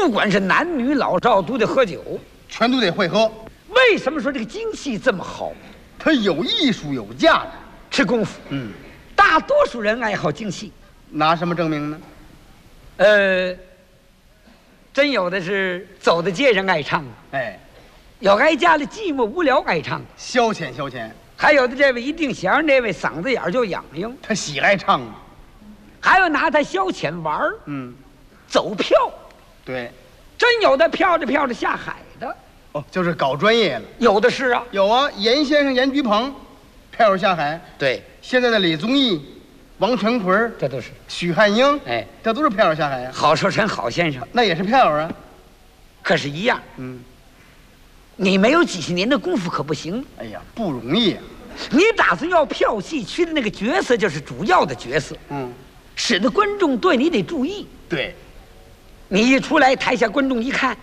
不管是男女老少都得喝酒， 全都得会喝。 为什么说这个京戏这么好？ 它有艺术，有价值， 吃功夫。大多数人爱好京戏， 拿什么证明呢？ 真有的是走在街上爱唱的， 哎， 有挨家里寂寞无聊爱唱的， 消遣消遣。 还有的这位一定弦，那位嗓子眼就痒痒， 他喜爱唱啊。 还有拿它消遣玩儿，走票。 对， 真有的票着票着下海的。 哦，就是搞专业了。 有的是啊， 有啊，严先生、严菊鹏，票下海。 对， 现在的李宗义、王全奎， 这都是许汉英， 哎， 这都是票下海啊。 郝寿臣郝先生那也是票啊。 可是一样，你没有几十年的功夫可不行。 哎呀，不容易啊。 你打算要票戏区的那个角色就是主要的角色，使得观众对你得注意。 对， 你一出来，台下观众一看，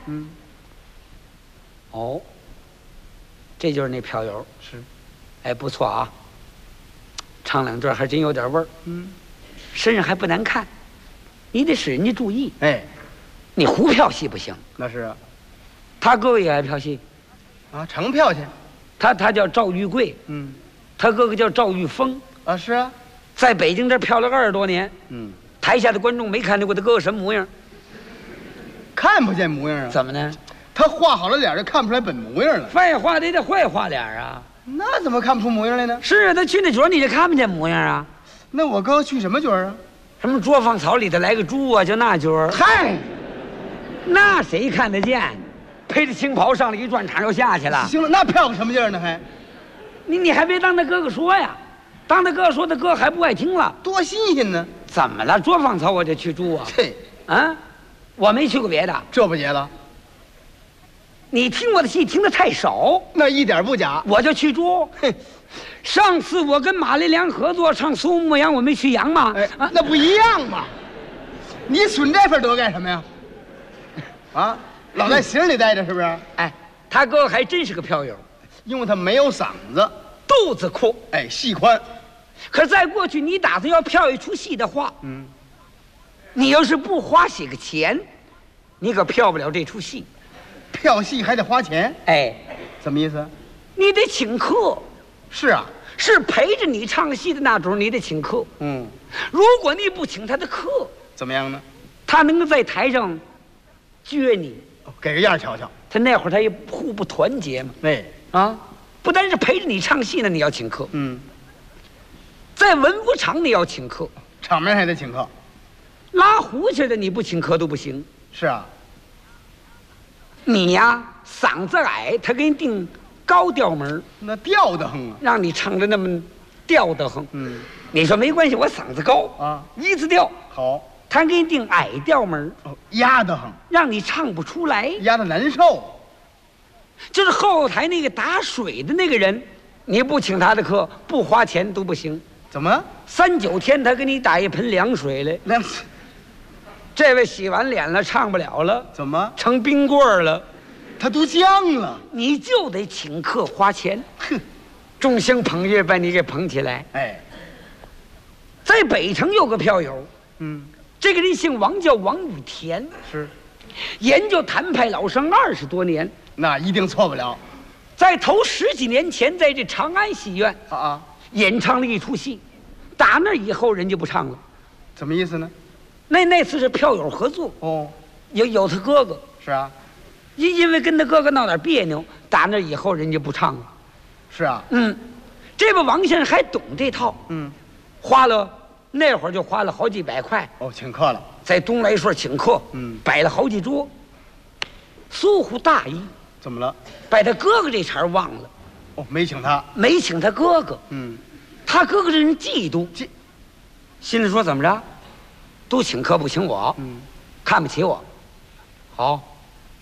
哦，这就是那票友， 是， 哎，不错啊，唱两段还真有点味儿，身上还不难看，你得使人家注意。 哎， 你胡票戏不行。 那是啊。 他哥哥也爱票戏， 啊，成票去。 他叫赵玉贵，他哥哥叫赵玉峰。 啊，是啊， 在北京这票了20多年，台下的观众没看见过他哥哥什么模样， 看不见模样啊。 怎么呢？ 他画好了脸就看不出来本模样了。 废话，得坏画脸啊。 那怎么看不出模样来呢？ 是啊，他去那角你就看不见模样啊。 那我哥去什么角啊？ 什么捉放草里头来个猪啊，就那角。嗨，那谁看得见？披着青袍上了一转场又下去了。 行了，那票什么劲儿呢？还你还别当他哥哥说呀，当他哥哥说，他哥还不爱听了。 多新鲜呢！ 怎么了？捉放草我就去捉啊？ 嘿， 啊，我没去过别的。 这不结了？ 你听我的戏听得太少， 那一点不假。 我就去捉。 嘿， 上次我跟马连良合作唱《苏牧羊》，我没去扬吗？ 哎，那不一样嘛！你损这份德干什么呀？啊，老在心里待着是不是？ 哎，他哥还真是个票友， 因为他没有嗓子， 肚子阔， 哎，戏宽。 可是在过去，你打算要票一出戏的话，你要是不花些个钱，你可票不了这出戏。 票戏还得花钱， 哎， 什么意思？ 你得请客。 是啊， 是陪着你唱戏的那种，你得请客。如果你不请他的客， 怎么样呢？ 他能够在台上撅你， 给个样瞧瞧。 他那会儿他也互不团结嘛。 哎， 啊，不单是陪着你唱戏呢，你要请客。在文武场你要请客， 场面还得请客。 拉胡琴的你不请客都不行。 是啊， 你呀嗓子矮，他给你定高调门， 那吊得很啊， 让你唱的那么吊得很。你说没关系，我嗓子高啊， 一字调好。 他给你定矮调门， 压得很， 让你唱不出来， 压得难受。 就是后台那个打水的那个人，你不请他的客，不花钱都不行。 怎么 3、9天他给你打一盆凉水来， 那这位洗完脸了，唱不了了， 怎么成冰棍儿了， 他都僵了？ 你就得请客花钱。 哼， 众星捧月把你给捧起来。 哎， 在北城有个票友，这个人姓王，叫王雨田， 是研究谭派老生20多年， 那一定错不了。 在头10几年前，在这长安戏院演唱了一出戏，打那以后人就不唱了。 什么意思呢？ 那次是票友合作，有他哥哥， 是啊， 因为跟他哥哥闹点别扭，打那以后人家不唱了。 是啊， 这位王先生还懂这套，花了那会儿就花了好几百块， 请客了， 在东来顺请客，摆了好几桌，疏忽大意。 怎么了？ 把他哥哥这茬忘了， 没请他， 没请他哥哥，他哥哥这人嫉妒，心里说怎么着，都请客不请我，看不起我，好，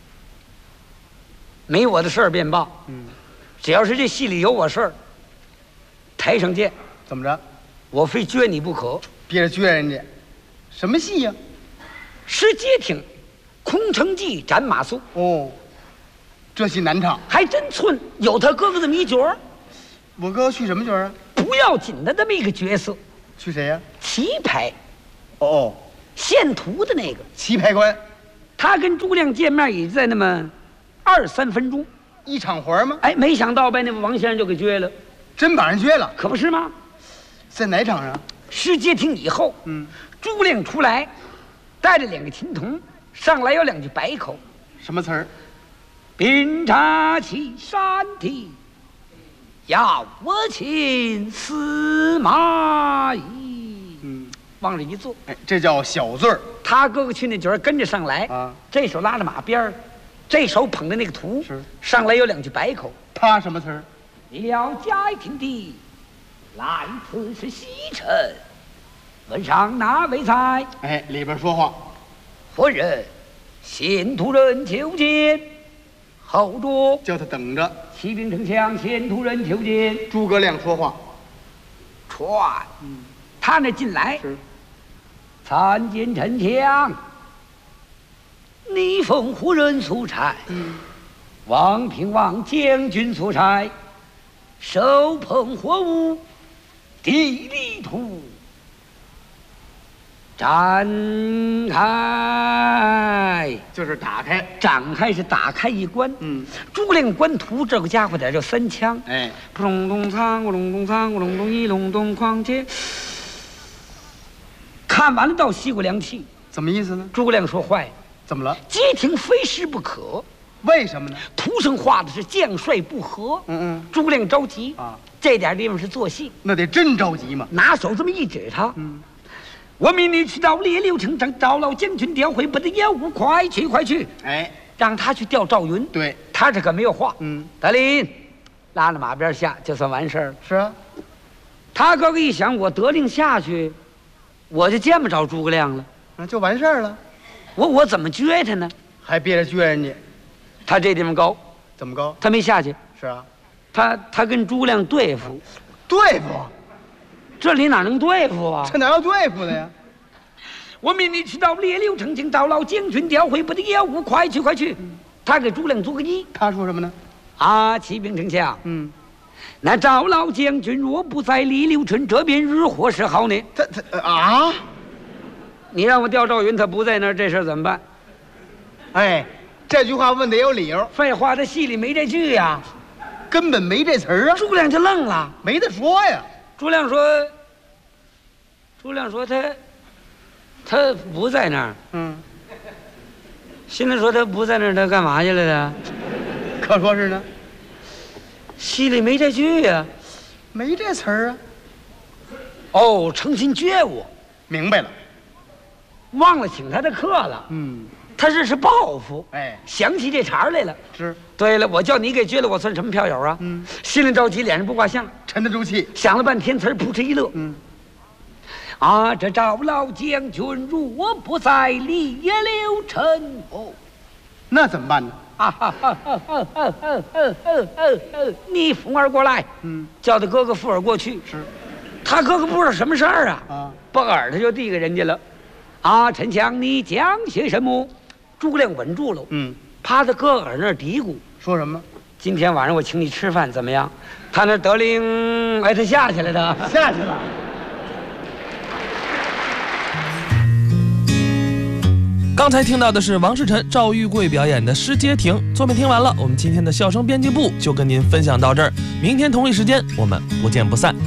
没我的事儿便罢，只要是这戏里有我事儿，台上见。 怎么着？ 我非撅你不可。 憋着撅人家，什么戏呀？ 石阶亭，空城计斩马谡。 这戏难唱， 还真寸有他哥哥这么一角儿。 我哥去什么角啊？ 不要紧的这么一个角色。 去谁呀？ 棋牌。 献图的那个棋牌官。 他跟诸葛亮见面也在那么2、3分钟， 一场活吗？ 哎，没想到把那个王先生就给撅了， 真把人撅了， 可不是吗？ 在哪场上？ 失街亭以后，诸葛亮出来，带着2个琴童，上来有2句白口， 什么词儿？ 兵插起山梯，要我擒司马懿。往这一坐， 哎，这叫小字儿。 他哥哥去那角儿跟着上来啊，这手拉着马鞭儿，这手捧着那个图， 是上来有2句白口。 他什么词儿？ 了家庭的，来此是西城，问上哪位在？ 哎，里边说话。 何人？先途人求见。后着叫他等着。 骑兵丞相，先途人求见。 诸葛亮说话。 传。他那进来是。 参见丞相，你奉胡人所差，王平王将军所差，手捧货物，地理图，展开， 就是打开， 展开是打开一关。诸葛亮观图，这个家伙点叫3枪， 哎， 扑隆咚仓，咕隆咚仓，咕隆咚一隆咚哐切。看完了，倒吸过凉气。 怎么意思呢？ 诸葛亮说：“坏， 怎么了？ 街亭非失不可。 为什么呢？ 图上画的是将帅不和。诸葛亮着急啊，这点地方是做戏， 那得真着急嘛。 拿手这么一指他，我命你去到列六城上找老将军调回，不得延误，快去快去！ 哎， 让他去调赵云。 对， 他这可没有话。德林拉着马鞭下，就算完事儿了。 是啊， 他哥哥一想，我得令下去。”我就见不着诸葛亮了， 那就完事儿了。 我怎么撅他呢？ 还憋着撅人家。 他这地方高， 怎么高？ 他没下去。 是啊， 他跟诸葛亮对付， 对付， 这里哪能对付啊？ 这哪有对付的呀？ 我命你去到列六城，请到老将军调回，不得延误，快去快去！他给诸葛亮做个揖。 他说什么呢？ 啊，骑兵丞相，那赵老将军若不在李六春这边，日何是好呢？ 他啊！ 你让我调赵云，他不在那儿，这事怎么办？ 哎，这句话问得有理由。 废话，他戏里没这句呀， 根本没这词儿啊。 诸葛亮就愣了， 没得说呀。 诸葛亮说他不在那儿。现在说他不在那儿，他干嘛去了他？ 可说是呢。 戏里没这句呀， 没这词儿啊。 哦，诚心撅我， 明白了， 忘了请他的客了。他这是报复。哎，想起这茬来了。 是。 对了，我叫你给撅了，我算什么票友啊？心里着急，脸上不挂相， 沉得住气。 想了半天，词儿扑哧一乐。啊，这赵老将军若不在列六城后， 那怎么办呢？ 你扶儿过来，叫他哥哥扶儿过去。 是， 他哥哥不知道什么事儿啊，把耳朵就递给人家了。啊，丞相，你讲些什么？诸葛亮稳住了，趴在哥哥耳那儿嘀咕， 说什么？ 今天晚上我请你吃饭，怎么样？他那得令，哎，他下去了，他下去了。 刚才听到的是王世臣、赵玉贵表演的《失街亭》。作品听完了，我们今天的笑声编辑部就跟您分享到这儿。明天同一时间，我们不见不散。